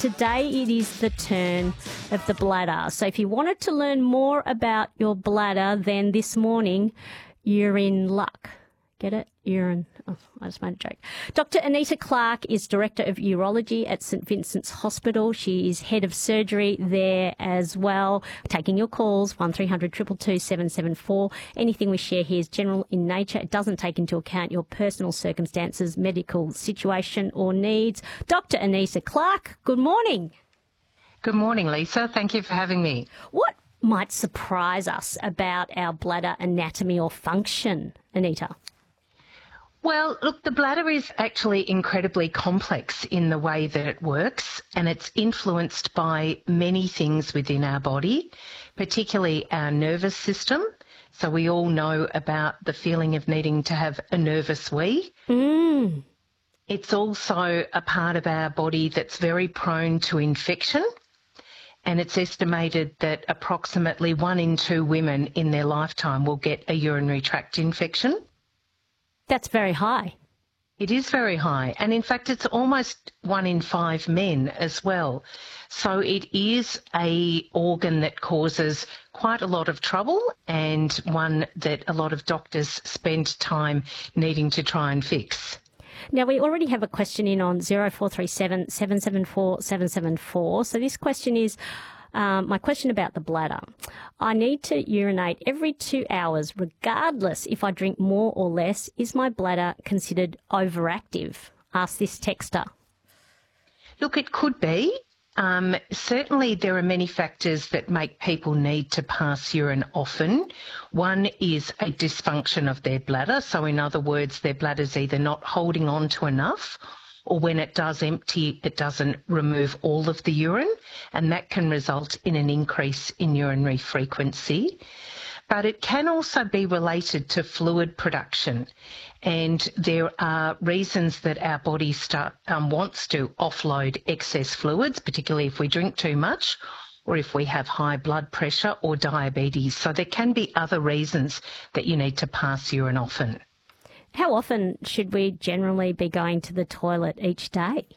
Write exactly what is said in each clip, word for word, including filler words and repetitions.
today it is the turn of the bladder. So if you wanted to learn more about your bladder, then this morning you're in luck. Get it? You're in... Oh, I just made a joke. Doctor Anita Clark is Director of Urology at St Vincent's Hospital. She is Head of Surgery there as well. Taking your calls, one three hundred two two two seven seven four. Anything we share here is general in nature. It doesn't take into account your personal circumstances, medical situation or needs. Doctor Anita Clark, good morning. Good morning, Lisa. Thank you for having me. What might surprise us about our bladder anatomy or function, Anita? Well, look, the bladder is actually incredibly complex in the way that it works, and it's influenced by many things within our body, particularly our nervous system. So we all know about the feeling of needing to have a nervous wee. Mm. It's also a part of our body that's very prone to infection, and it's estimated that approximately one in two women in their lifetime will get a urinary tract infection. That's very high. It is very high. And in fact, it's almost one in five men as well. So it is a organ that causes quite a lot of trouble and one that a lot of doctors spend time needing to try and fix. Now, we already have a question in on zero four three seven, seven seven four, seven seven four. So this question is, Um, my question about the bladder. I need to urinate every two hours, regardless if I drink more or less. Is my bladder considered overactive? Ask this texter. Look, it could be. Um, certainly there are many factors that make people need to pass urine often. One is a dysfunction of their bladder. So in other words, their bladder's either not holding on to enough, or when it does empty, it doesn't remove all of the urine, and that can result in an increase in urinary frequency. But it can also be related to fluid production, and there are reasons that our body start, um, wants to offload excess fluids, particularly if we drink too much or if we have high blood pressure or diabetes. So there can be other reasons that you need to pass urine often. How often should we generally be going to the toilet each day?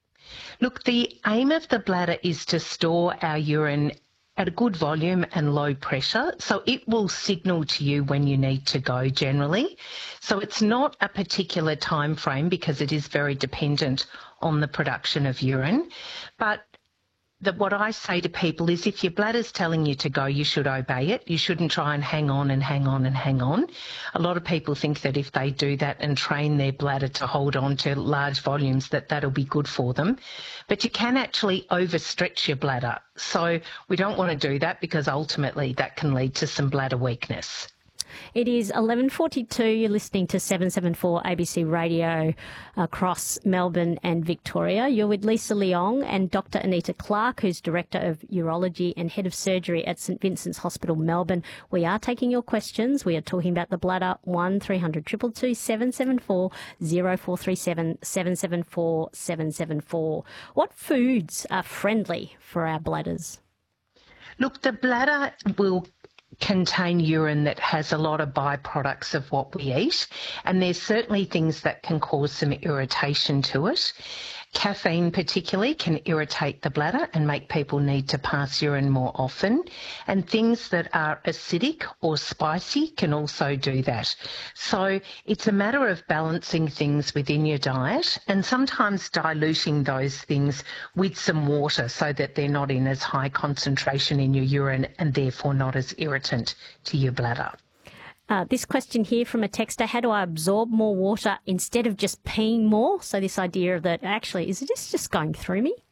Look, the aim of the bladder is to store our urine at a good volume and low pressure, so it will signal to you when you need to go generally. So it's not a particular time frame because it is very dependent on the production of urine. But that what I say to people is if your bladder's telling you to go, you should obey it. You shouldn't try and hang on and hang on and hang on. A lot of people think that if they do that and train their bladder to hold on to large volumes, that that'll be good for them. But you can actually overstretch your bladder. So we don't want to do that because ultimately that can lead to some bladder weakness. It is eleven forty-two. You're listening to seven seventy-four A B C Radio across Melbourne and Victoria. You're with Lisa Leong and Doctor Anita Clark, who's Director of Urology and Head of Surgery at St Vincent's Hospital, Melbourne. We are taking your questions. We are talking about the bladder. one three hundred two two two seven seven four, zero four three seven, seven seven four, seven seven four. What foods are friendly for our bladders? Look, the bladder will contain urine that has a lot of byproducts of what we eat, and there's certainly things that can cause some irritation to it. Caffeine particularly can irritate the bladder and make people need to pass urine more often, and things that are acidic or spicy can also do that. So it's a matter of balancing things within your diet and sometimes diluting those things with some water so that they're not in as high concentration in your urine and therefore not as irritant to your bladder. Uh, this question here from a texter, how do I absorb more water instead of just peeing more? So this idea that actually, is this just going through me?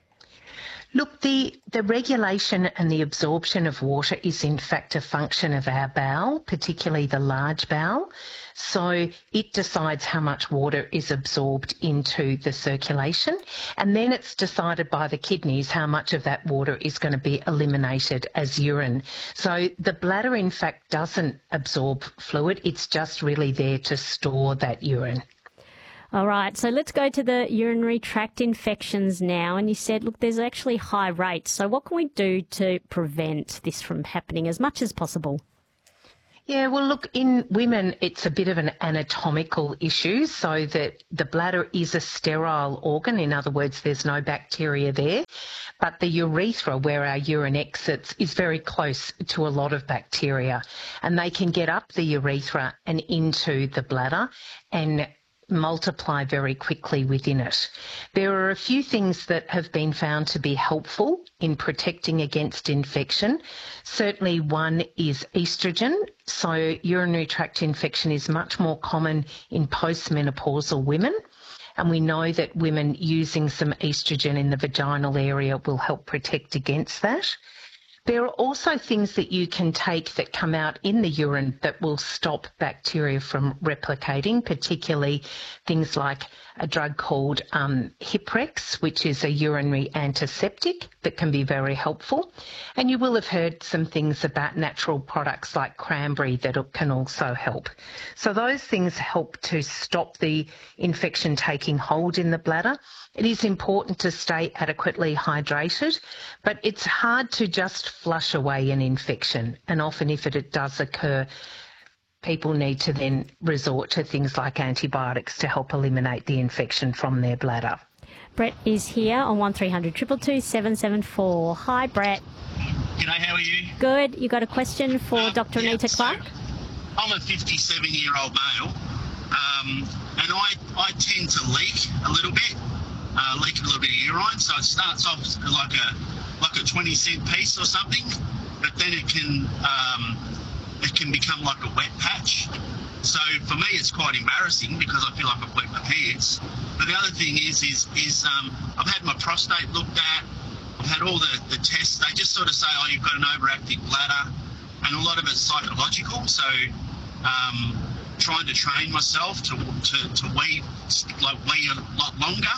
Look, the, the regulation and the absorption of water is in fact a function of our bowel, particularly the large bowel. So it decides how much water is absorbed into the circulation, and then it's decided by the kidneys how much of that water is going to be eliminated as urine. So the bladder in fact doesn't absorb fluid, it's just really there to store that urine. All right, so let's go to the urinary tract infections now. And you said, look, there's actually high rates. So what can we do to prevent this from happening as much as possible? Yeah, well, look, in women, it's a bit of an anatomical issue, so that the bladder is a sterile organ. In other words, there's no bacteria there. But the urethra, where our urine exits, is very close to a lot of bacteria, and they can get up the urethra and into the bladder and multiply very quickly within it. There are a few things that have been found to be helpful in protecting against infection. Certainly one is estrogen. So urinary tract infection is much more common in postmenopausal women. And we know that women using some estrogen in the vaginal area will help protect against that. There are also things that you can take that come out in the urine that will stop bacteria from replicating, particularly things like a drug called um, Hiprex, which is a urinary antiseptic that can be very helpful. And you will have heard some things about natural products like cranberry that can also help. So those things help to stop the infection taking hold in the bladder. It is important to stay adequately hydrated, but it's hard to just flush away an infection. And often if it does occur, people need to then resort to things like antibiotics to help eliminate the infection from their bladder. Brett is here on one three hundred two two two seven seven four. Hi, Brett. G'day, how are you? Good. You got a question for Um, Doctor yeah, Anita so Clark? I'm a fifty-seven-year-old male, um, and I, I tend to leak a little bit, uh, leak a little bit of urine. So it starts off like a like a twenty cent piece or something, but then it can um, it can become like a wet patch. So for me, it's quite embarrassing because I feel like I've wet my pants. But the other thing is, is, is um, I've had my prostate looked at. I've had all the, the tests. They just sort of say, oh, you've got an overactive bladder. And a lot of it's psychological. So um, trying to train myself to, to, to wee, like wee a lot longer,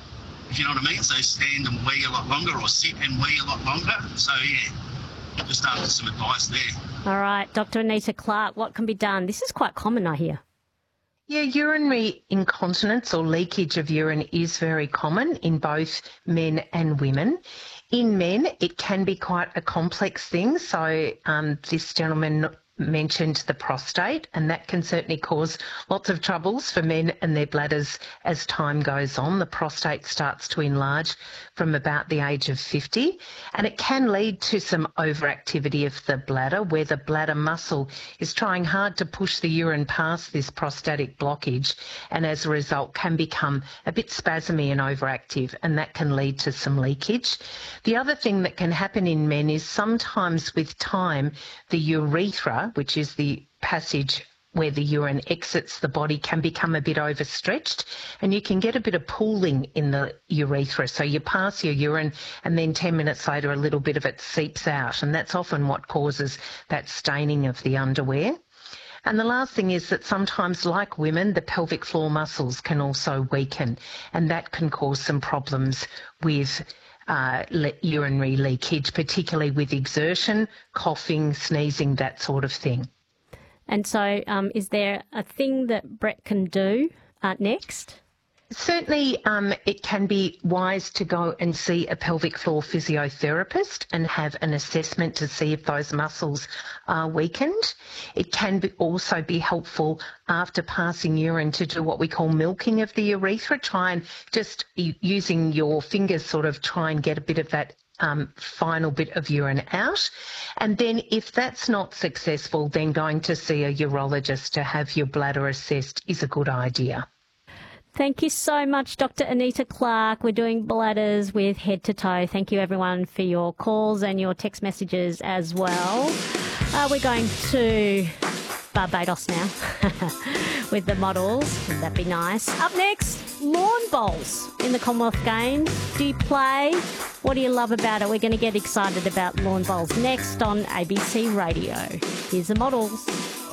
if you know what I mean. So stand and wee a lot longer, or sit and wee a lot longer. So, yeah, just after some advice there. All right, Doctor Anita Clark, what can be done? This is quite common, I hear. Yeah, urinary incontinence or leakage of urine is very common in both men and women. In men, it can be quite a complex thing. So um, this gentleman mentioned the prostate, and that can certainly cause lots of troubles for men and their bladders as time goes on. The prostate starts to enlarge from about the age of fifty, and it can lead to some overactivity of the bladder, where the bladder muscle is trying hard to push the urine past this prostatic blockage, and as a result can become a bit spasmy and overactive, and that can lead to some leakage. The other thing that can happen in men is sometimes with time the urethra, which is the passage where the urine exits the body, can become a bit overstretched, and you can get a bit of pooling in the urethra. So you pass your urine and then ten minutes later a little bit of it seeps out, and that's often what causes that staining of the underwear. And the last thing is that sometimes, like women, the pelvic floor muscles can also weaken, and that can cause some problems with uh, le- urinary leakage, particularly with exertion, coughing, sneezing, that sort of thing. And so um, is there a thing that Brett can do uh, next? Certainly, um, it can be wise to go and see a pelvic floor physiotherapist and have an assessment to see if those muscles are weakened. It can be also be helpful after passing urine to do what we call milking of the urethra. Try and just using your fingers sort of try and get a bit of that Um, final bit of urine out. And then if that's not successful, then going to see a urologist to have your bladder assessed is a good idea. Thank you so much, Doctor Anita Clark. We're doing bladders with Head to Toe. Thank you, everyone, for your calls and your text messages as well. Uh, we're going to Barbados now with the models. Wouldn't that be nice? Up next, lawn bowls in the Commonwealth Games. Do you play? What do you love about it? We're going to get excited about lawn bowls next on A B C Radio. Here's the models.